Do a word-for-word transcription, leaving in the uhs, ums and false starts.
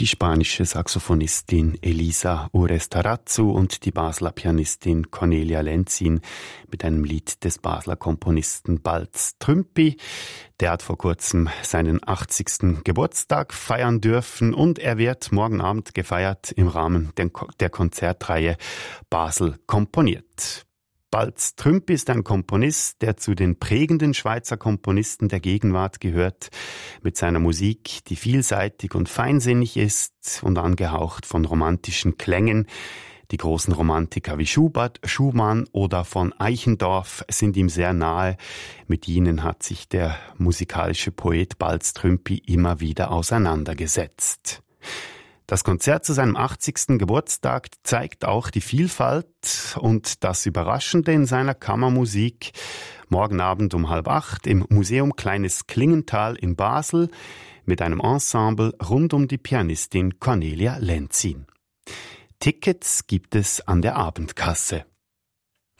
Die spanische Saxophonistin Elisa Urestarazzu und die Basler Pianistin Cornelia Lenzin mit einem Lied des Basler Komponisten Balz Trümpi. Der hat vor kurzem seinen achtzigsten Geburtstag feiern dürfen und er wird morgen Abend gefeiert im Rahmen der Konzertreihe Basel komponiert. Balz Trümpi ist ein Komponist, der zu den prägenden Schweizer Komponisten der Gegenwart gehört, mit seiner Musik, die vielseitig und feinsinnig ist und angehaucht von romantischen Klängen. Die großen Romantiker wie Schubert, Schumann oder von Eichendorff sind ihm sehr nahe. Mit ihnen hat sich der musikalische Poet Balz Trümpi immer wieder auseinandergesetzt. Das Konzert zu seinem achtzigsten Geburtstag zeigt auch die Vielfalt und das Überraschende in seiner Kammermusik. Morgen Abend um halb acht im Museum Kleines Klingenthal in Basel mit einem Ensemble rund um die Pianistin Cornelia Lenzin. Tickets gibt es an der Abendkasse.